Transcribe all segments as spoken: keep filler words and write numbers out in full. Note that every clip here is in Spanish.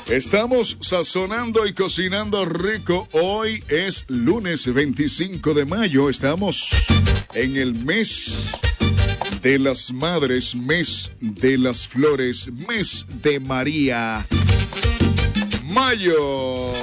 Estamos sazonando y cocinando rico. Hoy es lunes veinticinco de mayo. Estamos en el mes de las madres, mes de las flores, mes de María. Mayo.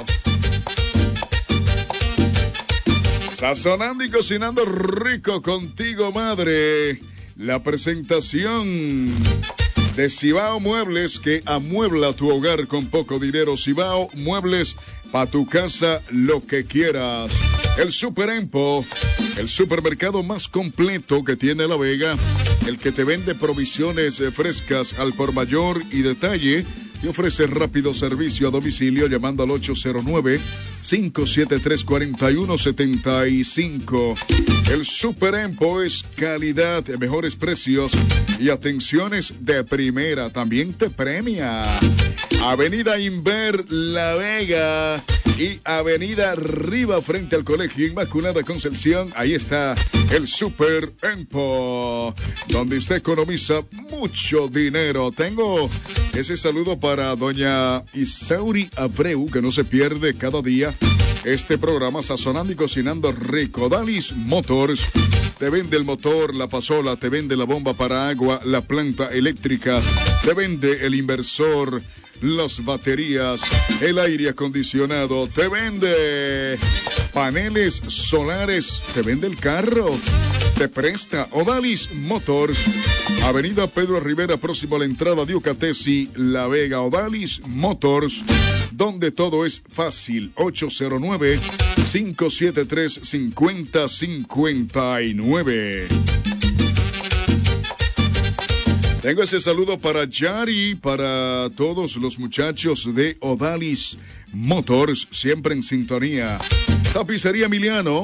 Sazonando y cocinando rico contigo, madre. La presentación de Cibao Muebles, que amuebla tu hogar con poco dinero. Cibao Muebles, pa' tu casa, lo que quieras. El Super Empo, el supermercado más completo que tiene La Vega, el que te vende provisiones frescas al por mayor y detalle, y ofrece rápido servicio a domicilio llamando al ocho cero nueve, cinco siete tres, cuatro uno siete cinco. El Super Empo es calidad, mejores precios y atenciones de primera. También te premia. Avenida Inver La Vega y Avenida Riva frente al Colegio Inmaculada Concepción. Ahí está el Super Empo, donde usted economiza mucho dinero. Tengo ese saludo para doña Isauri Abreu, que no se pierde cada día este programa Sazonando y Cocinando Rico. Dalis Motors te vende el motor, la pasola, te vende la bomba para agua, la planta eléctrica, te vende el inversor, las baterías, el aire acondicionado, te vende paneles solares, te vende el carro, te presta Odalis Motors, Avenida Pedro Rivera, próximo a la entrada de Ucatesi, La Vega. Odalis Motors, donde todo es fácil. Ocho cero nueve, cinco siete tres, cinco cero cinco nueve. Tengo ese saludo para Yari, para todos los muchachos de Odalis Motors, siempre en sintonía. Tapicería Emiliano,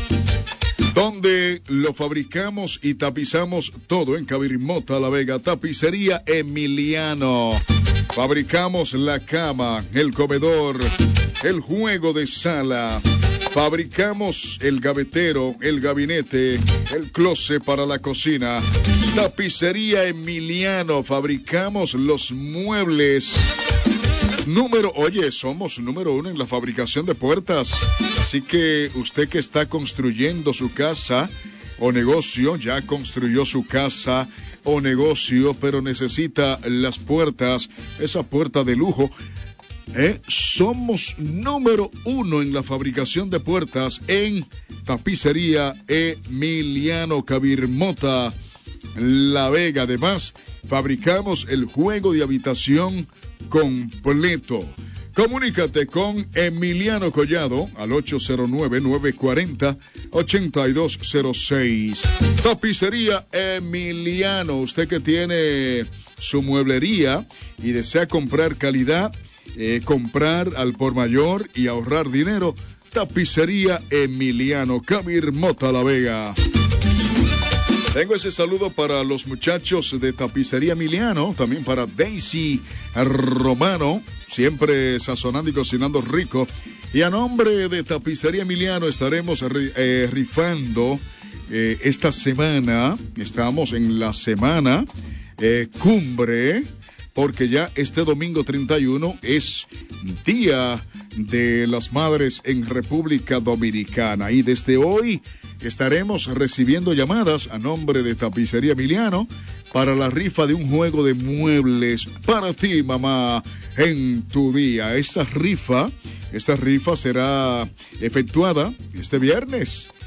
donde lo fabricamos y tapizamos todo en Cabirmota, La Vega. Tapicería Emiliano. Fabricamos la cama, el comedor, el juego de sala. Fabricamos el gavetero, el gabinete, el closet para la cocina. Tapicería Emiliano. Fabricamos los muebles. Número, oye, somos número uno en la fabricación de puertas. Así que usted que está construyendo su casa o negocio, ya construyó su casa o negocio, pero necesita las puertas, esa puerta de lujo. Eh, somos número uno en la fabricación de puertas en Tapicería Emiliano, Cabirmota, La Vega. Además, fabricamos el juego de habitación completo. Comunícate con Emiliano Collado al ocho cero nueve, nueve cuatro cero, ocho dos cero seis. Tapicería Emiliano. Usted que tiene su mueblería y desea comprar calidad, eh, comprar al por mayor y ahorrar dinero, Tapicería Emiliano, Cabirmota, La Vega. Tengo ese saludo para los muchachos de Tapicería Emiliano, también para Daisy Romano, siempre sazonando y cocinando rico. Y a nombre de Tapicería Emiliano estaremos eh, rifando eh, esta semana, estamos en la semana eh, cumbre, porque ya este domingo treinta y uno es Día de las Madres en República Dominicana. Y desde hoy estaremos recibiendo llamadas a nombre de Tapicería Emiliano para la rifa de un juego de muebles para ti, mamá, en tu día. Esta rifa, esta rifa será efectuada este viernes.